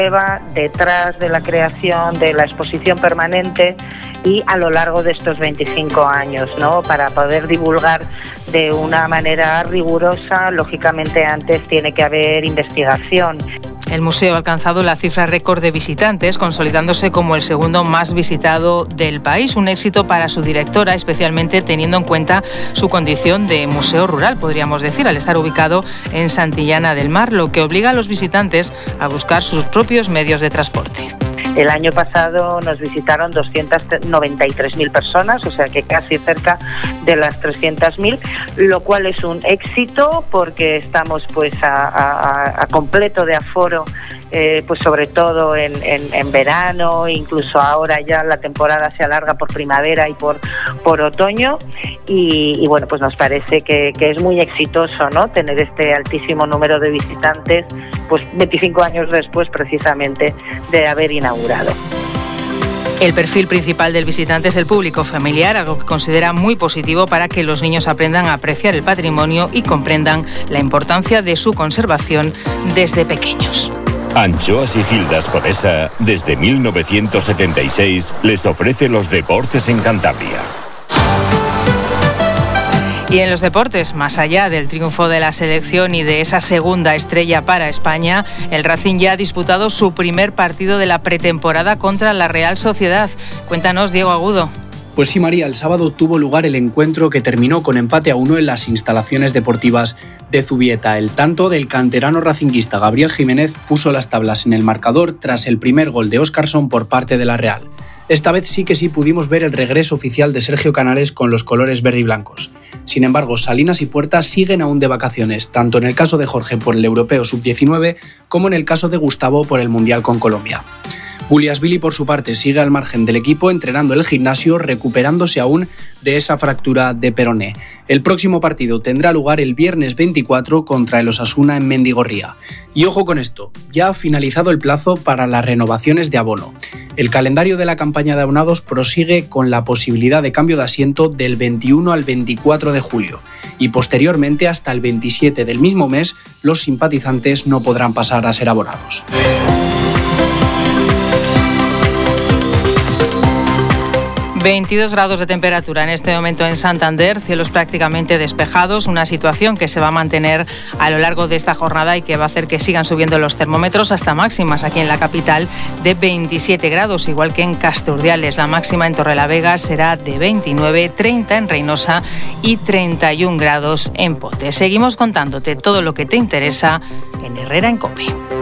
Detrás de la creación de la exposición permanente y a lo largo de estos 25 años, ¿no? Para poder divulgar de una manera rigurosa, lógicamente antes tiene que haber investigación. El museo ha alcanzado la cifra récord de visitantes, consolidándose como el segundo más visitado del país. Un éxito para su directora, especialmente teniendo en cuenta su condición de museo rural, podríamos decir, al estar ubicado en Santillana del Mar, lo que obliga a los visitantes a buscar sus propios medios de transporte. El año pasado nos visitaron 293.000 personas, o sea que casi cerca de las 300.000, lo cual es un éxito porque estamos pues a completo de aforo, pues sobre todo en verano, incluso ahora ya la temporada se alarga por primavera y por otoño y bueno, pues nos parece que es muy exitoso, ¿no? Tener este altísimo número de visitantes, pues 25 años después precisamente de haber inaugurado. El perfil principal del visitante es el público familiar, algo que considera muy positivo para que los niños aprendan a apreciar el patrimonio y comprendan la importancia de su conservación desde pequeños. Anchoas y Gildas Conesa, desde 1976, les ofrece los deportes en Cantabria. Y en los deportes, más allá del triunfo de la selección y de esa segunda estrella para España, el Racing ya ha disputado su primer partido de la pretemporada contra la Real Sociedad. Cuéntanos, Diego Agudo. Pues sí, María, el sábado tuvo lugar el encuentro que terminó con empate a 1 en las instalaciones deportivas de Zubieta. El tanto del canterano racinguista Gabriel Jiménez puso las tablas en el marcador tras el primer gol de Óscarson por parte de la Real. Esta vez sí pudimos ver el regreso oficial de Sergio Canales con los colores verde y blancos. Sin embargo, Salinas y Puerta siguen aún de vacaciones, tanto en el caso de Jorge por el Europeo Sub-19 como en el caso de Gustavo por el Mundial con Colombia. Guliasvili, por su parte, sigue al margen del equipo entrenando en el gimnasio, recuperándose aún de esa fractura de peroné. El próximo partido tendrá lugar el viernes 24 contra el Osasuna en Mendigorría. Y ojo con esto, ya ha finalizado el plazo para las renovaciones de abono. El calendario de la campaña de abonados prosigue con la posibilidad de cambio de asiento del 21 al 24 de julio y posteriormente hasta el 27 del mismo mes los simpatizantes no podrán pasar a ser abonados. 22 grados de temperatura en este momento en Santander, cielos prácticamente despejados, una situación que se va a mantener a lo largo de esta jornada y que va a hacer que sigan subiendo los termómetros hasta máximas aquí en la capital de 27 grados, igual que en Casturdiales. La máxima en Torrelavega será de 29, 30 en Reynosa y 31 grados en Pote. Seguimos contándote todo lo que te interesa en Herrera en COPE.